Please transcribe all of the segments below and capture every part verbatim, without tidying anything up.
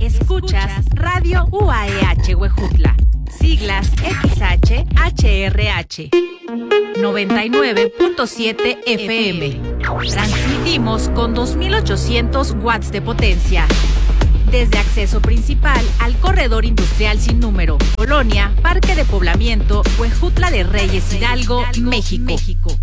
Escuchas Radio U A E H Huejutla, siglas X H H R H, noventa y nueve punto siete F M. Transmitimos con dos mil ochocientos watts de potencia. Desde acceso principal al corredor industrial sin número, Colonia, Parque de Poblamiento, Huejutla de Reyes, Hidalgo, México. México.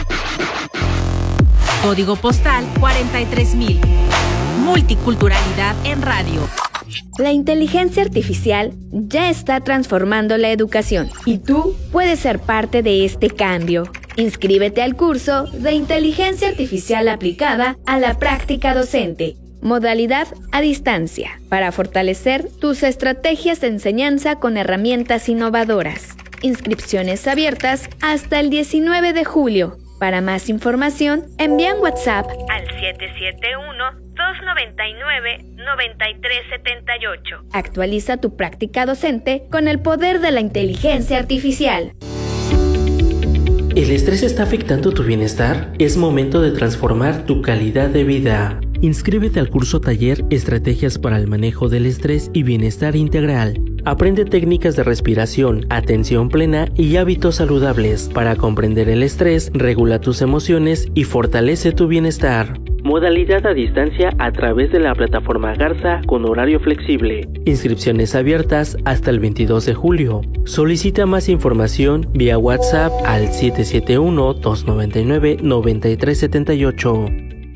Código postal cuarenta y tres mil. Multiculturalidad en radio. La inteligencia artificial ya está transformando la educación y tú puedes ser parte de este cambio. Inscríbete al curso de Inteligencia Artificial aplicada a la práctica docente. Modalidad a distancia, para fortalecer tus estrategias de enseñanza con herramientas innovadoras. Inscripciones abiertas hasta el diecinueve de julio. Para más información, envía un WhatsApp al siete siete uno, dos nueve nueve, nueve tres siete ocho. Actualiza tu práctica docente con el poder de la inteligencia artificial. ¿El estrés está afectando tu bienestar? Es momento de transformar tu calidad de vida. Inscríbete al curso taller Estrategias para el manejo del estrés y bienestar integral. Aprende técnicas de respiración, atención plena y hábitos saludables para comprender el estrés, regula tus emociones y fortalece tu bienestar. Modalidad a distancia a través de la plataforma Garza con horario flexible. Inscripciones abiertas hasta el veintidós de julio. Solicita más información vía WhatsApp al siete siete uno, dos nueve nueve, nueve tres siete ocho.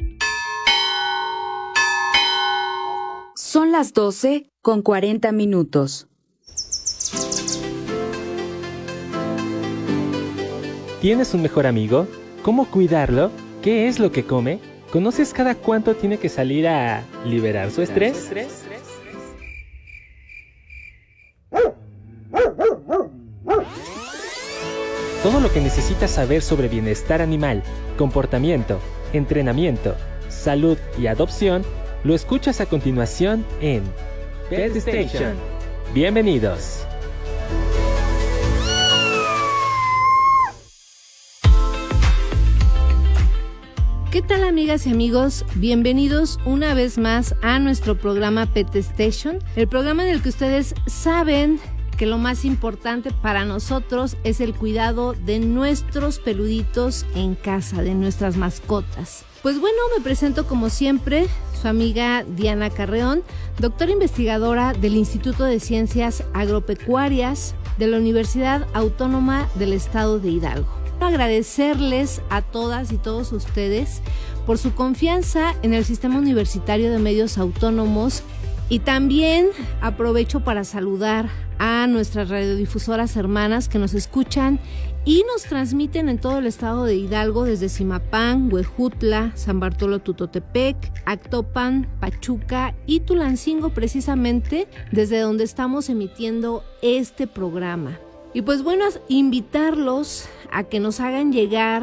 Son las doce con cuarenta minutos. ¿Tienes un mejor amigo? ¿Cómo cuidarlo? ¿Qué es lo que come? ¿Conoces cada cuánto tiene que salir a liberar su estrés? Todo lo que necesitas saber sobre bienestar animal, comportamiento, entrenamiento, salud y adopción lo escuchas a continuación en Pet Station. Bienvenidos. ¿Qué tal, amigas y amigos? Bienvenidos una vez más a nuestro programa Pet Station, el programa en el que ustedes saben que lo más importante para nosotros es el cuidado de nuestros peluditos en casa, de nuestras mascotas. Pues bueno, me presento como siempre, su amiga Diana Carreón, doctora investigadora del Instituto de Ciencias Agropecuarias de la Universidad Autónoma del Estado de Hidalgo. Agradecerles a todas y todos ustedes por su confianza en el Sistema Universitario de Medios Autónomos, y también aprovecho para saludar a nuestras radiodifusoras hermanas que nos escuchan y nos transmiten en todo el estado de Hidalgo, desde Zimapán, Huejutla, San Bartolo Tutotepec, Actopan, Pachuca y Tulancingo, precisamente desde donde estamos emitiendo este programa. Y pues bueno, invitarlos a que nos hagan llegar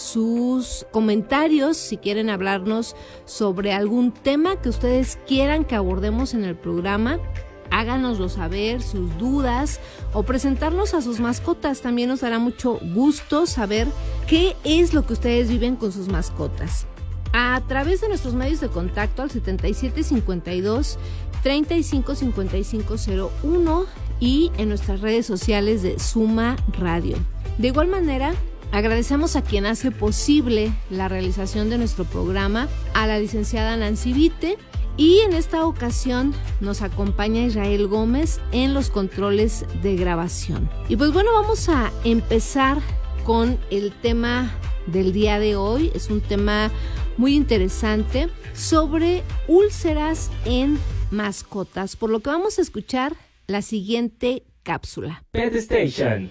sus comentarios, si quieren hablarnos sobre algún tema que ustedes quieran que abordemos en el programa. Háganoslo saber, sus dudas, o presentarnos a sus mascotas. También nos dará mucho gusto saber qué es lo que ustedes viven con sus mascotas. A través de nuestros medios de contacto al setenta y siete cincuenta y dos, treinta y cinco cincuenta y cinco cero uno y en nuestras redes sociales de Suma Radio. De igual manera, agradecemos a quien hace posible la realización de nuestro programa, a la licenciada Nancy Vite, y en esta ocasión nos acompaña Israel Gómez en los controles de grabación. Y pues bueno, vamos a empezar con el tema del día de hoy. Es un tema muy interesante sobre úlceras en mascotas, por lo que vamos a escuchar la siguiente cápsula. Pet Station.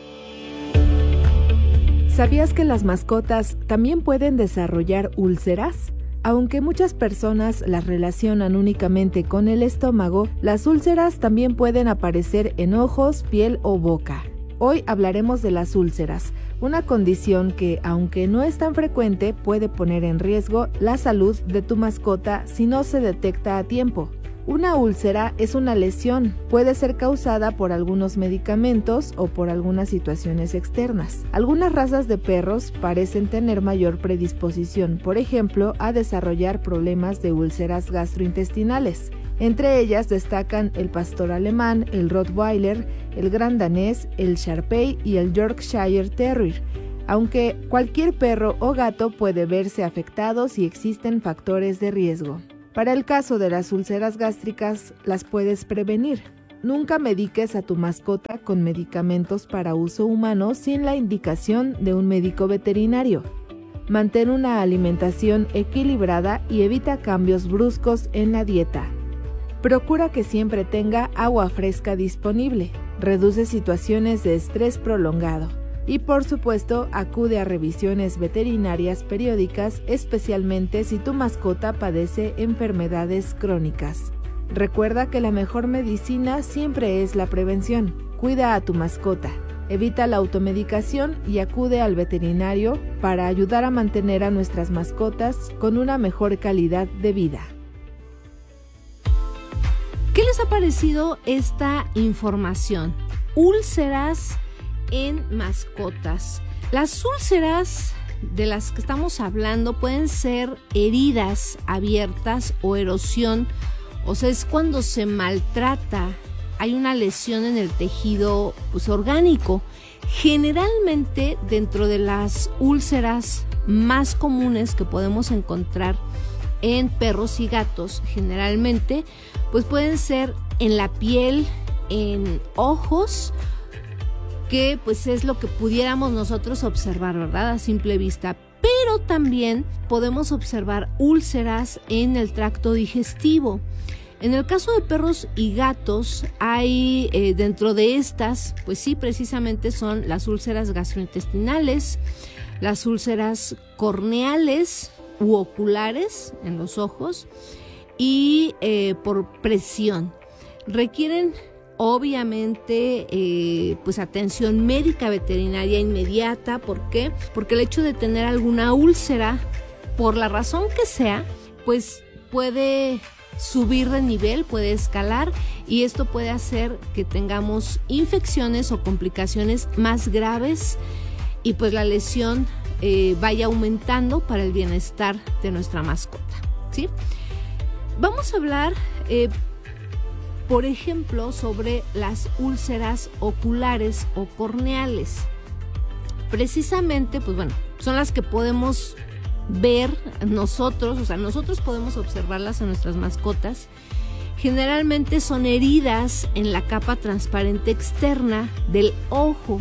¿Sabías que las mascotas también pueden desarrollar úlceras? Aunque muchas personas las relacionan únicamente con el estómago, las úlceras también pueden aparecer en ojos, piel o boca. Hoy hablaremos de las úlceras, una condición que, aunque no es tan frecuente, puede poner en riesgo la salud de tu mascota si no se detecta a tiempo. Una úlcera es una lesión, puede ser causada por algunos medicamentos o por algunas situaciones externas. Algunas razas de perros parecen tener mayor predisposición, por ejemplo, a desarrollar problemas de úlceras gastrointestinales. Entre ellas destacan el pastor alemán, el Rottweiler, el gran danés, el Shar-Pei y el Yorkshire Terrier, aunque cualquier perro o gato puede verse afectado si existen factores de riesgo. Para el caso de las úlceras gástricas, las puedes prevenir. Nunca mediques a tu mascota con medicamentos para uso humano sin la indicación de un médico veterinario. Mantén una alimentación equilibrada y evita cambios bruscos en la dieta. Procura que siempre tenga agua fresca disponible. Reduce situaciones de estrés prolongado. Y por supuesto, acude a revisiones veterinarias periódicas, especialmente si tu mascota padece enfermedades crónicas. Recuerda que la mejor medicina siempre es la prevención. Cuida a tu mascota. Evita la automedicación y acude al veterinario para ayudar a mantener a nuestras mascotas con una mejor calidad de vida. ¿Qué les ha parecido esta información? Úlceras en mascotas. Las úlceras de las que estamos hablando pueden ser heridas abiertas o erosión, o sea, es cuando se maltrata, hay una lesión en el tejido pues, orgánico. Generalmente dentro de las úlceras más comunes que podemos encontrar en perros y gatos, generalmente pues pueden ser en la piel, en ojos, que pues es lo que pudiéramos nosotros observar, ¿verdad? A simple vista. Pero también podemos observar úlceras en el tracto digestivo. En el caso de perros y gatos, hay eh, dentro de estas, pues sí, precisamente son las úlceras gastrointestinales, las úlceras corneales u oculares en los ojos y eh, por presión. Requieren obviamente eh, pues atención médica veterinaria inmediata. ¿Por qué? Porque el hecho de tener alguna úlcera, por la razón que sea, pues puede subir de nivel, puede escalar, y esto puede hacer que tengamos infecciones o complicaciones más graves y pues la lesión eh, vaya aumentando para el bienestar de nuestra mascota, ¿sí? Vamos a hablar eh, por ejemplo sobre las úlceras oculares o corneales. Precisamente, pues bueno, son las que podemos ver nosotros, o sea, nosotros podemos observarlas en nuestras mascotas. Generalmente son heridas en la capa transparente externa del ojo.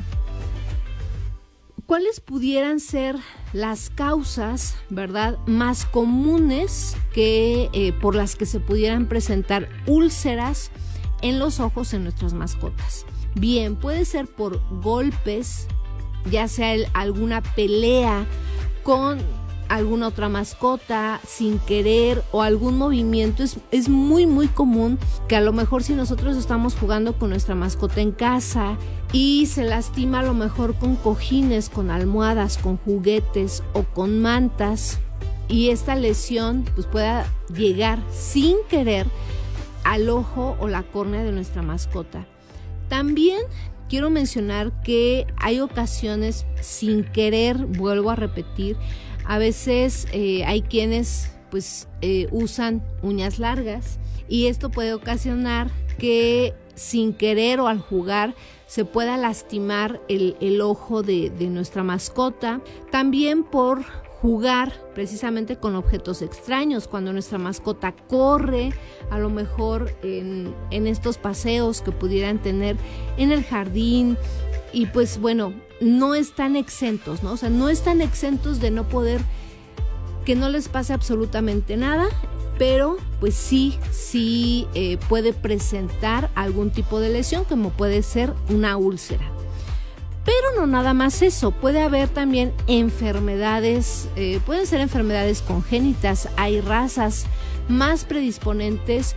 ¿Cuáles pudieran ser las causas, verdad, más comunes que eh, por las que se pudieran presentar úlceras en los ojos en nuestras mascotas? Bien, puede ser por golpes, ya sea el, alguna pelea con alguna otra mascota sin querer o algún movimiento. Es, es muy muy común que a lo mejor si nosotros estamos jugando con nuestra mascota en casa y se lastima a lo mejor con cojines, con almohadas, con juguetes o con mantas, y esta lesión pues pueda llegar sin querer al ojo o la córnea de nuestra mascota. También quiero mencionar que hay ocasiones sin querer, vuelvo a repetir, a veces eh, hay quienes pues eh, usan uñas largas y esto puede ocasionar que sin querer o al jugar se pueda lastimar el, el ojo de, de nuestra mascota. También por jugar precisamente con objetos extraños, cuando nuestra mascota corre, a lo mejor en, en estos paseos que pudieran tener en el jardín, y pues bueno, no están exentos, ¿no? O sea, no están exentos de no poder, que no les pase absolutamente nada, pero pues sí, sí eh, puede presentar algún tipo de lesión, como puede ser una úlcera. Pero no nada más eso, puede haber también enfermedades, eh, pueden ser enfermedades congénitas. Hay razas más predisponentes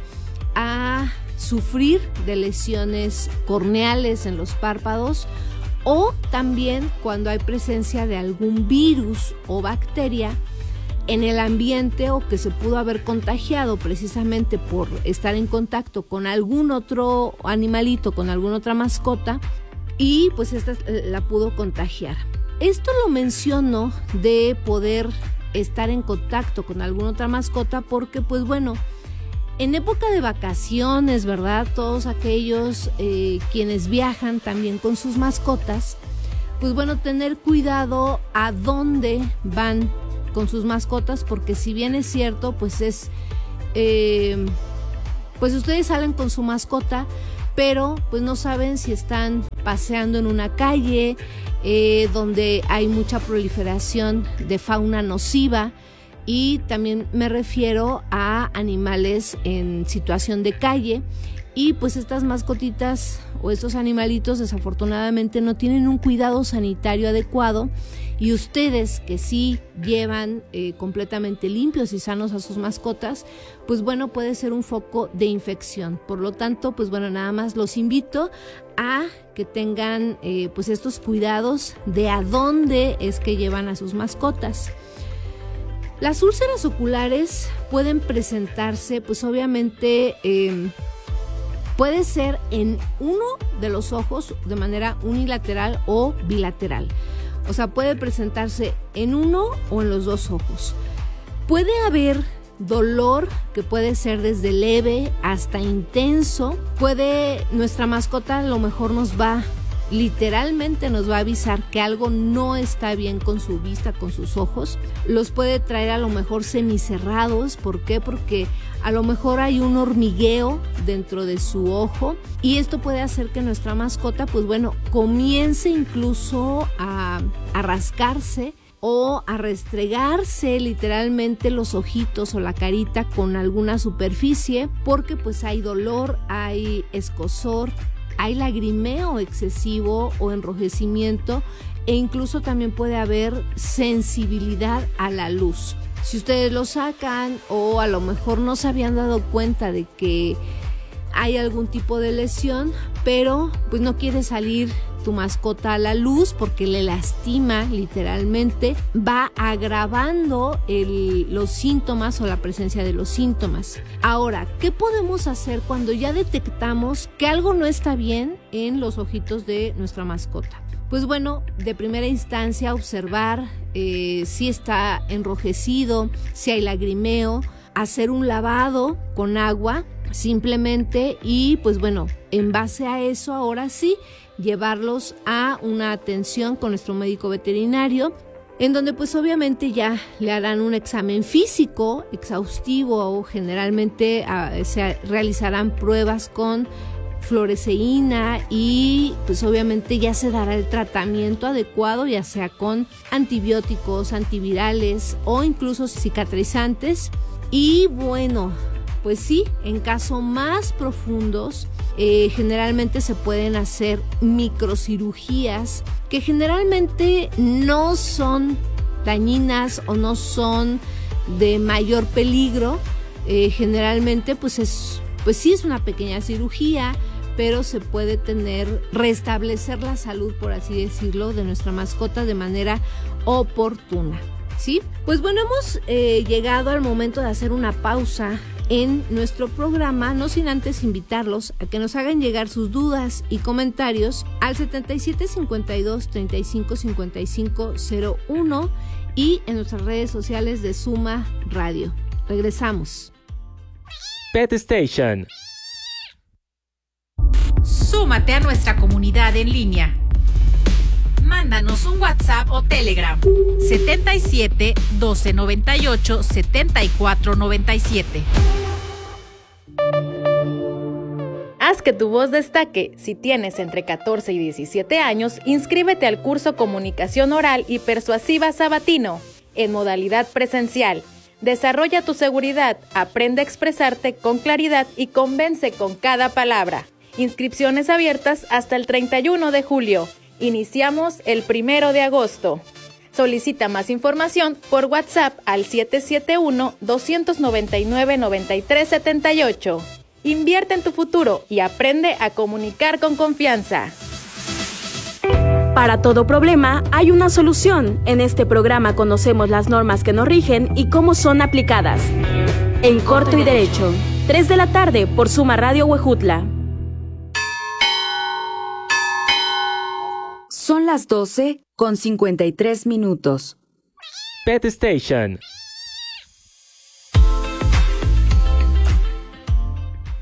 a sufrir de lesiones corneales en los párpados, o también cuando hay presencia de algún virus o bacteria en el ambiente, o que se pudo haber contagiado precisamente por estar en contacto con algún otro animalito, con alguna otra mascota, y pues esta la pudo contagiar. Esto lo menciono de poder estar en contacto con alguna otra mascota porque pues bueno, En época de vacaciones, ¿verdad? Todos aquellos eh, quienes viajan también con sus mascotas, pues bueno, tener cuidado a dónde van con sus mascotas, porque si bien es cierto, pues es, eh, pues ustedes salen con su mascota, pero pues no saben si están paseando en una calle eh, donde hay mucha proliferación de fauna nociva. Y también me refiero a animales en situación de calle, y pues estas mascotitas o estos animalitos desafortunadamente no tienen un cuidado sanitario adecuado, y ustedes que sí llevan eh, completamente limpios y sanos a sus mascotas, pues bueno, puede ser un foco de infección. Por lo tanto, pues bueno, nada más los invito a que tengan eh, pues estos cuidados de a dónde es que llevan a sus mascotas. Las úlceras oculares pueden presentarse, pues obviamente eh, puede ser en uno de los ojos de manera unilateral o bilateral. O sea, puede presentarse en uno o en los dos ojos. Puede haber dolor que puede ser desde leve hasta intenso. Puede, nuestra mascota a lo mejor nos va literalmente nos va a avisar que algo no está bien con su vista, con sus ojos. Los puede traer a lo mejor semicerrados. ¿Por qué? Porque a lo mejor hay un hormigueo dentro de su ojo, y esto puede hacer que nuestra mascota, pues bueno, comience incluso a, a rascarse o a restregarse literalmente los ojitos o la carita con alguna superficie, porque pues hay dolor, hay escozor, hay lagrimeo excesivo o enrojecimiento, e incluso también puede haber sensibilidad a la luz. Si ustedes lo sacan o a lo mejor no se habían dado cuenta de que hay algún tipo de lesión, pero pues no quiere salir tu mascota a la luz porque le lastima literalmente, va agravando el, los síntomas o la presencia de los síntomas. Ahora, ¿qué podemos hacer cuando ya detectamos que algo no está bien en los ojitos de nuestra mascota? Pues bueno, de primera instancia observar eh, si está enrojecido, si hay lagrimeo, hacer un lavado con agua simplemente, y pues bueno, en base a eso ahora sí llevarlos a una atención con nuestro médico veterinario, en donde pues obviamente ya le harán un examen físico exhaustivo, o generalmente uh, se realizarán pruebas con fluoresceína, y pues obviamente ya se dará el tratamiento adecuado, ya sea con antibióticos, antivirales o incluso cicatrizantes. Y bueno, pues sí, en casos más profundos, eh, generalmente se pueden hacer microcirugías que generalmente no son dañinas o no son de mayor peligro. Eh, generalmente pues es, pues sí es una pequeña cirugía, pero se puede tener, restablecer la salud, por así decirlo, de nuestra mascota de manera oportuna, ¿sí? Pues bueno, hemos eh, llegado al momento de hacer una pausa en nuestro programa, no sin antes invitarlos a que nos hagan llegar sus dudas y comentarios al setenta y siete cincuenta y dos treinta y cinco cincuenta y cinco cero uno y en nuestras redes sociales de Suma Radio. Regresamos. Pet Station. Súmate a nuestra comunidad en línea. Mándanos un WhatsApp o Telegram setenta y siete doce noventa y ocho setenta y cuatro noventa y siete. Haz que tu voz destaque. Si tienes entre catorce y diecisiete años, inscríbete al curso Comunicación Oral y Persuasiva Sabatino, en modalidad presencial. Desarrolla tu seguridad, aprende a expresarte con claridad y convence con cada palabra. Inscripciones abiertas hasta el treinta y uno de julio. Iniciamos el primero de agosto. Solicita más información por WhatsApp al siete siete uno, dos nueve nueve, nueve tres siete ocho. Invierte en tu futuro y aprende a comunicar con confianza. Para todo problema hay una solución. En este programa conocemos las normas que nos rigen y cómo son aplicadas. En Corto y Derecho, tres de la tarde por Suma Radio Huejutla. Son las doce con cincuenta y tres minutos. Pet Station.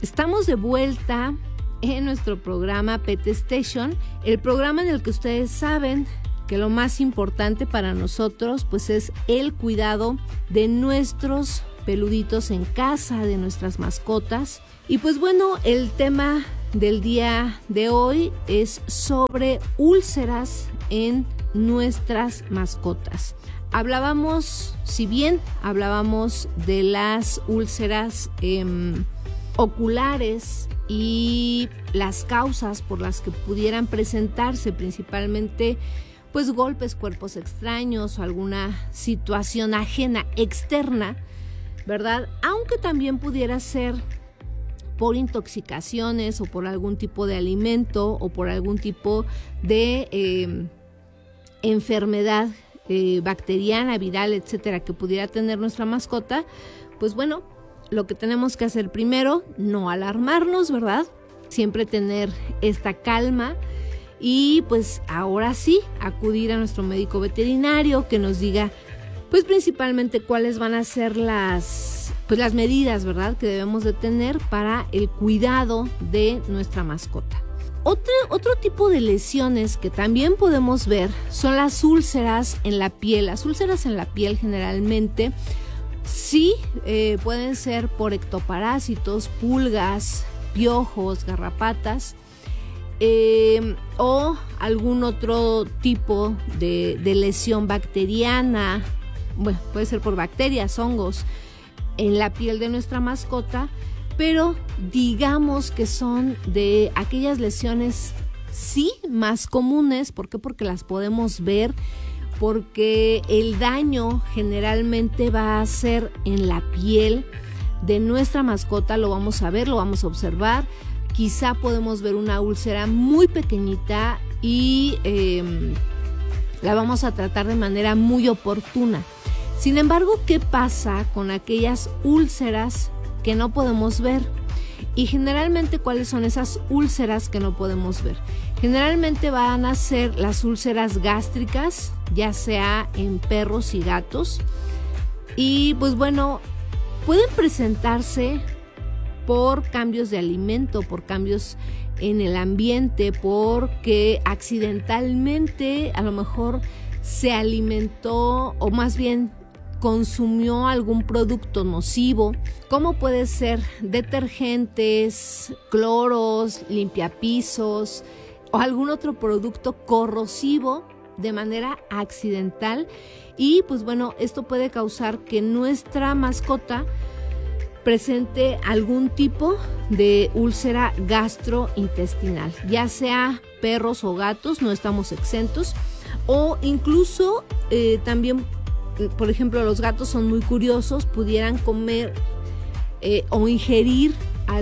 Estamos de vuelta en nuestro programa Pet Station, el programa en el que ustedes saben que lo más importante para nosotros pues es el cuidado de nuestros peluditos en casa, de nuestras mascotas. Y pues bueno, el tema del día de hoy es sobre úlceras en nuestras mascotas. Hablábamos, si bien hablábamos de las úlceras eh, oculares y las causas por las que pudieran presentarse, principalmente pues golpes, cuerpos extraños o alguna situación ajena, externa, ¿verdad? Aunque también pudiera ser por intoxicaciones o por algún tipo de alimento o por algún tipo de eh, enfermedad eh, bacteriana, viral, etcétera, que pudiera tener nuestra mascota, pues bueno, lo que tenemos que hacer primero, no alarmarnos, ¿verdad? Siempre tener esta calma y pues ahora sí, acudir a nuestro médico veterinario que nos diga pues principalmente cuáles van a ser las, pues, las medidas, ¿verdad?, que debemos de tener para el cuidado de nuestra mascota. Otro, otro tipo de lesiones que también podemos ver son las úlceras en la piel. Las úlceras en la piel generalmente sí eh, pueden ser por ectoparásitos, pulgas, piojos, garrapatas eh, o algún otro tipo de, de lesión bacteriana. Bueno, puede ser por bacterias, hongos en la piel de nuestra mascota, pero digamos que son de aquellas lesiones sí más comunes. ¿Por qué? Porque las podemos ver, porque el daño generalmente va a ser en la piel de nuestra mascota, lo vamos a ver, lo vamos a observar. Quizá podemos ver una úlcera muy pequeñita y eh, la vamos a tratar de manera muy oportuna. Sin embargo, ¿qué pasa con aquellas úlceras que no podemos ver? Y generalmente, ¿cuáles son esas úlceras que no podemos ver? Generalmente van a ser las úlceras gástricas, ya sea en perros y gatos. Y pues bueno, pueden presentarse por cambios de alimento, por cambios en el ambiente, porque accidentalmente a lo mejor se alimentó o más bien consumió algún producto nocivo, como puede ser detergentes, cloros, limpiapisos o algún otro producto corrosivo de manera accidental. Y pues bueno, esto puede causar que nuestra mascota presente algún tipo de úlcera gastrointestinal, ya sea perros o gatos, no estamos exentos, o incluso eh, también, por ejemplo, los gatos son muy curiosos, pudieran comer eh, o ingerir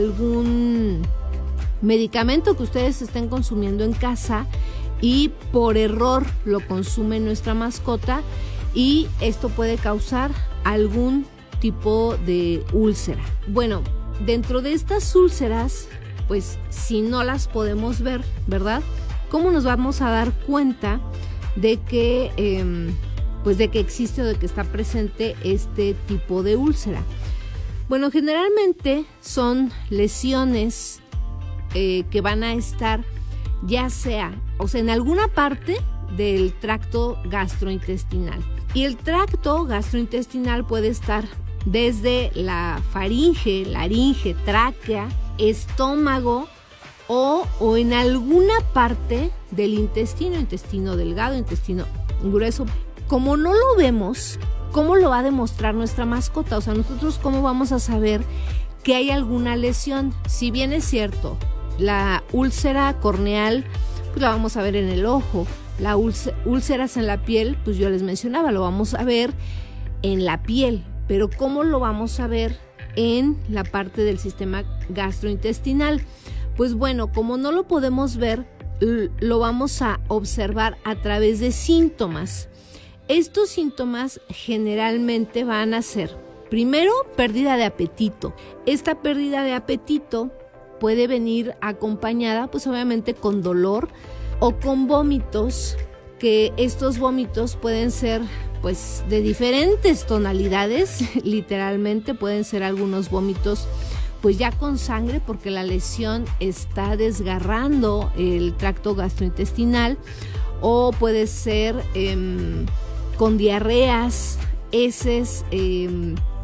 algún medicamento que ustedes estén consumiendo en casa y por error lo consume nuestra mascota, y esto puede causar algún tipo de úlcera. Bueno, dentro de estas úlceras, pues si no las podemos ver, ¿verdad?, ¿cómo nos vamos a dar cuenta de que eh, pues de que existe o de que está presente este tipo de úlcera? Bueno, generalmente son lesiones eh, que van a estar ya sea, o sea, en alguna parte del tracto gastrointestinal. Y el tracto gastrointestinal puede estar desde la faringe, laringe, tráquea, estómago o, o en alguna parte del intestino, intestino delgado, intestino grueso. Como no lo vemos, ¿cómo lo va a demostrar nuestra mascota? O sea, nosotros ¿cómo vamos a saber que hay alguna lesión? Si bien es cierto, la úlcera corneal, pues la vamos a ver en el ojo. La úlceras en la piel, pues yo les mencionaba, lo vamos a ver en la piel. Pero ¿cómo lo vamos a ver en la parte del sistema gastrointestinal? Pues bueno, como no lo podemos ver, lo vamos a observar a través de síntomas. Estos síntomas generalmente van a ser, primero, pérdida de apetito. Esta pérdida de apetito puede venir acompañada, pues obviamente, con dolor o con vómitos, que estos vómitos pueden ser pues de diferentes tonalidades, literalmente pueden ser algunos vómitos pues ya con sangre, porque la lesión está desgarrando el tracto gastrointestinal, o puede ser eh, con diarreas, heces eh,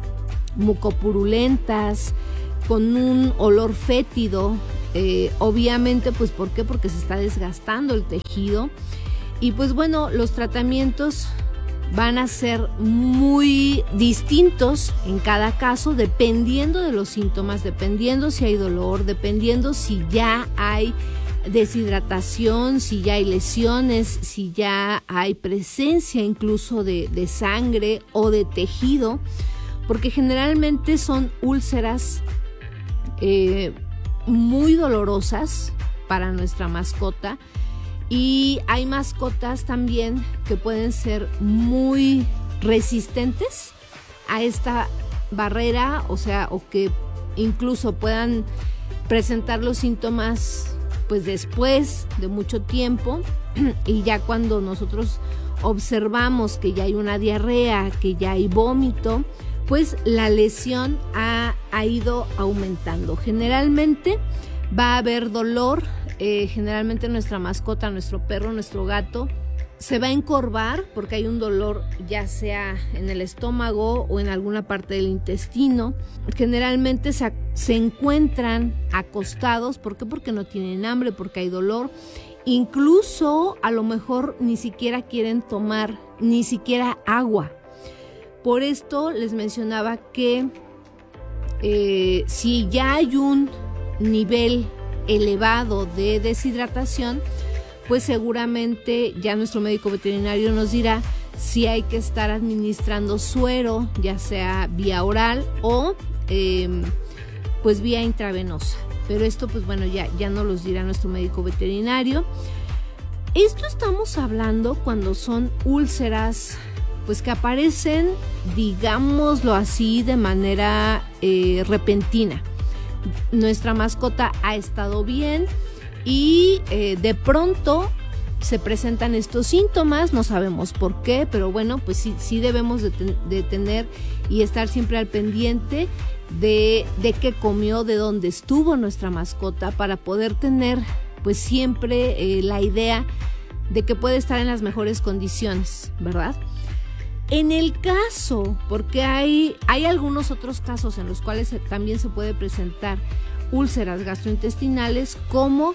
mucopurulentas, con un olor fétido, eh, obviamente, pues ¿por qué? Porque se está desgastando el tejido. Y pues bueno, los tratamientos van a ser muy distintos en cada caso, dependiendo de los síntomas, dependiendo si hay dolor, dependiendo si ya hay deshidratación, si ya hay lesiones, si ya hay presencia incluso de, de sangre o de tejido, porque generalmente son úlceras eh, muy dolorosas para nuestra mascota. Y hay mascotas también que pueden ser muy resistentes a esta barrera, o sea, o que incluso puedan presentar los síntomas pues después de mucho tiempo, y ya cuando nosotros observamos que ya hay una diarrea, que ya hay vómito, pues la lesión ha, ha ido aumentando. Generalmente va a haber dolor. Eh, generalmente nuestra mascota, nuestro perro, nuestro gato, se va a encorvar porque hay un dolor ya sea en el estómago o en alguna parte del intestino. Generalmente se, se encuentran acostados. ¿Por qué? Porque no tienen hambre, porque hay dolor. Incluso a lo mejor ni siquiera quieren tomar ni siquiera agua. Por esto les mencionaba que eh, si ya hay un nivel elevado de deshidratación, pues seguramente ya nuestro médico veterinario nos dirá si hay que estar administrando suero, ya sea vía oral o eh, pues vía intravenosa. Pero esto pues bueno, ya, ya nos los dirá nuestro médico veterinario. Esto estamos hablando cuando son úlceras pues que aparecen, digámoslo así, de manera eh, repentina. Nuestra mascota ha estado bien y eh, de pronto se presentan estos síntomas, no sabemos por qué, pero bueno, pues sí, sí debemos de, ten, de tener y estar siempre al pendiente de, de qué comió, de dónde estuvo nuestra mascota, para poder tener pues siempre eh, la idea de que puede estar en las mejores condiciones, ¿verdad? En el caso, porque hay, hay algunos otros casos en los cuales también se puede presentar úlceras gastrointestinales como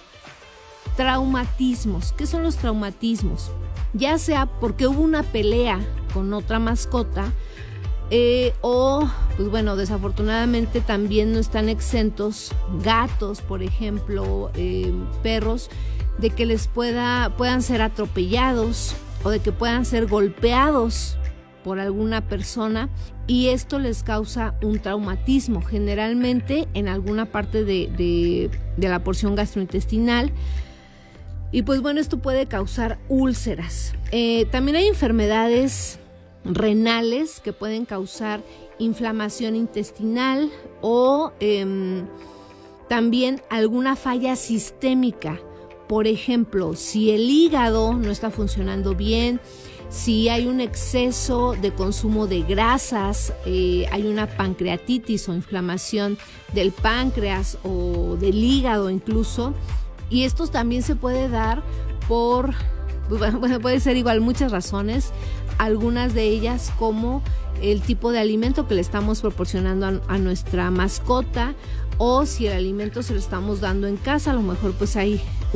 traumatismos. ¿Qué son los traumatismos? Ya sea porque hubo una pelea con otra mascota eh, o, pues bueno, desafortunadamente también no están exentos gatos, por ejemplo, eh, perros, de que les pueda, puedan ser atropellados o de que puedan ser golpeados por alguna persona, y esto les causa un traumatismo, generalmente en alguna parte de, de, de la porción gastrointestinal. Y pues bueno, esto puede causar úlceras. Eh, también hay enfermedades renales que pueden causar inflamación intestinal o eh, también alguna falla sistémica. Por ejemplo, si el hígado no está funcionando bien, si hay un exceso de consumo de grasas, eh, hay una pancreatitis o inflamación del páncreas o del hígado incluso, y esto también se puede dar por, bueno, puede ser igual muchas razones, algunas de ellas como el tipo de alimento que le estamos proporcionando a, a nuestra mascota, o si el alimento se lo estamos dando en casa, a lo mejor pues hay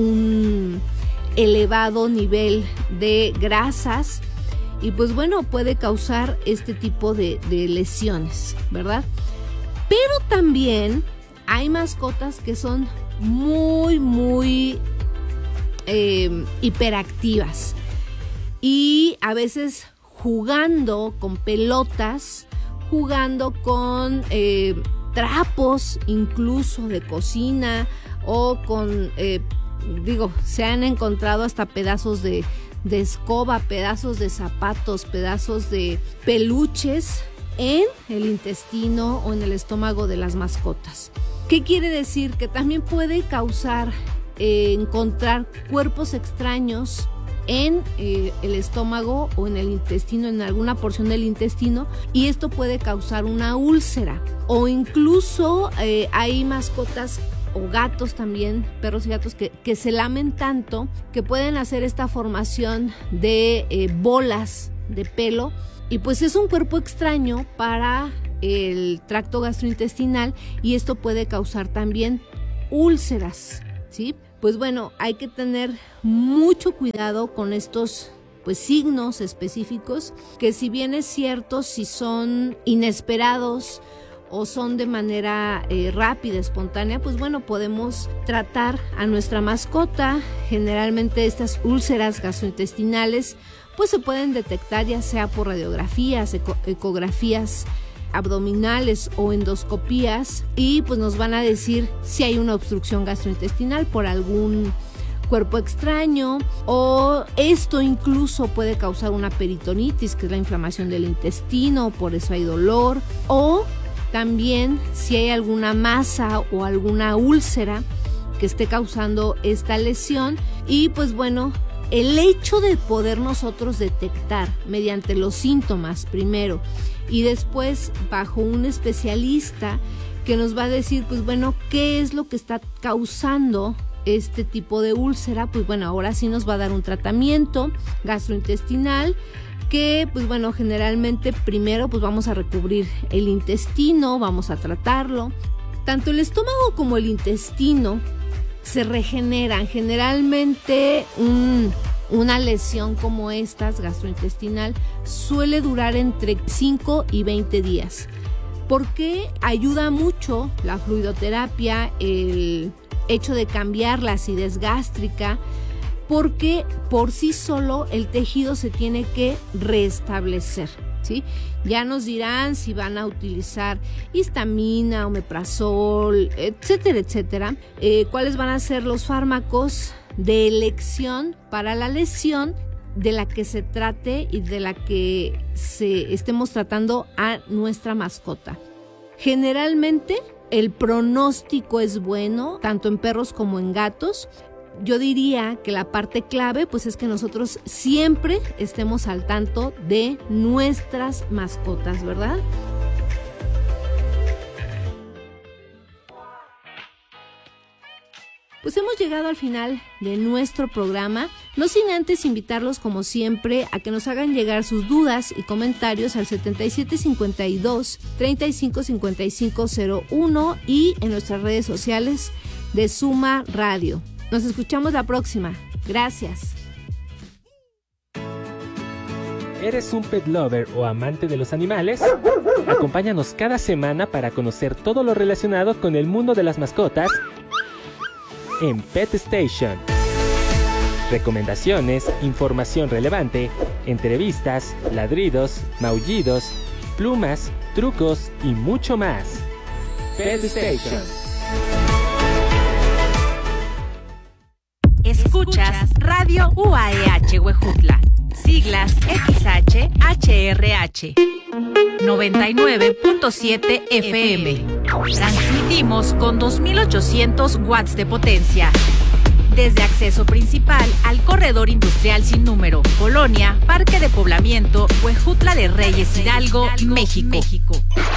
un elevado nivel de grasas y pues bueno, puede causar este tipo de, de lesiones, ¿verdad? Pero también hay mascotas que son muy, muy eh, hiperactivas y a veces jugando con pelotas, jugando con eh, trapos incluso de cocina o con... Eh, Digo, se han encontrado hasta pedazos de, de escoba, pedazos de zapatos, pedazos de peluches en el intestino o en el estómago de las mascotas. ¿Qué quiere decir? Que también puede causar eh, encontrar cuerpos extraños en eh, el estómago o en el intestino, en alguna porción del intestino, y esto puede causar una úlcera. O incluso eh, hay mascotas o gatos también, perros y gatos que, que se lamen tanto que pueden hacer esta formación de eh, bolas de pelo, y pues es un cuerpo extraño para el tracto gastrointestinal y esto puede causar también úlceras, ¿sí? Pues bueno, hay que tener mucho cuidado con estos pues signos específicos que, si bien es cierto, si son inesperados o son de manera eh, rápida, espontánea, pues bueno, podemos tratar a nuestra mascota. Generalmente estas úlceras gastrointestinales pues se pueden detectar ya sea por radiografías, eco- ecografías abdominales o endoscopías, y pues nos van a decir si hay una obstrucción gastrointestinal por algún cuerpo extraño, o esto incluso puede causar una peritonitis, que es la inflamación del intestino, por eso hay dolor, o también si hay alguna masa o alguna úlcera que esté causando esta lesión. Y pues bueno, el hecho de poder nosotros detectar mediante los síntomas primero y después bajo un especialista que nos va a decir, pues bueno, qué es lo que está causando este tipo de úlcera, pues bueno, ahora sí nos va a dar un tratamiento gastrointestinal que, pues bueno, generalmente primero pues vamos a recubrir el intestino, vamos a tratarlo. Tanto el estómago como el intestino se regeneran. Generalmente un, una lesión como estas gastrointestinal suele durar entre cinco y veinte días. Porque ayuda mucho la fluidoterapia, el hecho de cambiar la acidez gástrica, porque por sí solo el tejido se tiene que restablecer, ¿sí? Ya nos dirán si van a utilizar histamina, omeprazol, etcétera, etcétera, eh, cuáles van a ser los fármacos de elección para la lesión de la que se trate y de la que se estemos tratando a nuestra mascota. Generalmente el pronóstico es bueno, tanto en perros como en gatos. Yo diría que la parte clave pues es que nosotros siempre estemos al tanto de nuestras mascotas, ¿verdad? Pues hemos llegado al final de nuestro programa, no sin antes invitarlos como siempre a que nos hagan llegar sus dudas y comentarios al setenta y siete cincuenta y dos, treinta y cinco cincuenta y cinco cero uno y en nuestras redes sociales de Suma Radio. Nos escuchamos la próxima. Gracias. ¿Eres un pet lover o amante de los animales? Acompáñanos cada semana para conocer todo lo relacionado con el mundo de las mascotas en Pet Station. Recomendaciones, información relevante, entrevistas, ladridos, maullidos, plumas, trucos y mucho más. Pet Station. Escuchas Radio U A E H Huejutla, siglas X H H R H, noventa y nueve punto siete F M. Transmitimos con dos mil ochocientos watts de potencia. Desde acceso principal al corredor industrial sin número, Colonia, Parque de Poblamiento, Huejutla de Reyes, Hidalgo, México. México.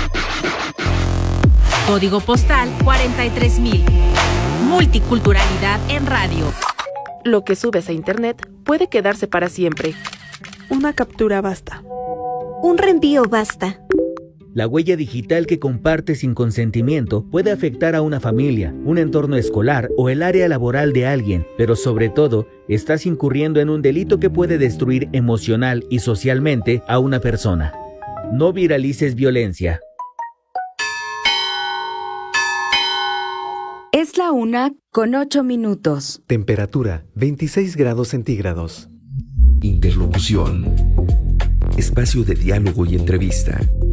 Código postal cuarenta y tres mil. Multiculturalidad en radio. Lo que subes a internet puede quedarse para siempre. Una captura basta. Un reenvío basta. La huella digital que compartes sin consentimiento puede afectar a una familia, un entorno escolar o el área laboral de alguien, pero sobre todo, estás incurriendo en un delito que puede destruir emocional y socialmente a una persona. No viralices violencia. Es la una con ocho minutos. Temperatura veintiséis grados centígrados. Interlocución. Espacio de diálogo y entrevista.